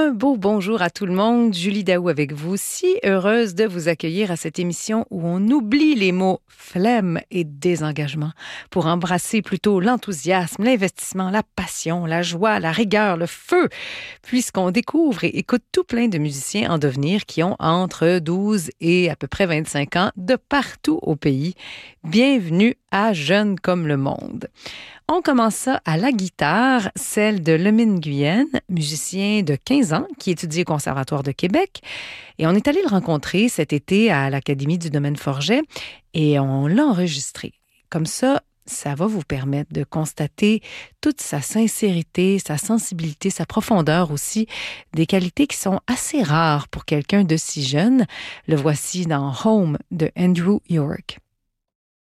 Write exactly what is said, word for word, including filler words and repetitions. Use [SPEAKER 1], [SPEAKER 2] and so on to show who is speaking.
[SPEAKER 1] Un beau bonjour à tout le monde. Julie Daou avec vous. Si heureuse de vous accueillir à cette émission où on oublie les mots flemme et désengagement pour embrasser plutôt l'enthousiasme, l'investissement, la passion, la joie, la rigueur, le feu, puisqu'on découvre et écoute tout plein de musiciens en devenir qui ont entre douze et à peu près vingt-cinq ans de partout au pays. Bienvenue à Jeunes comme le monde. On commence ça à la guitare, celle de Lemine Guyenne, musicien de quinze ans qui étudie au Conservatoire de Québec. Et on est allé le rencontrer cet été à l'Académie du Domaine Forget et on l'a enregistré. Comme ça, ça va vous permettre de constater toute sa sincérité, sa sensibilité, sa profondeur aussi, des qualités qui sont assez rares pour quelqu'un de si jeune. Le voici dans Home de Andrew York.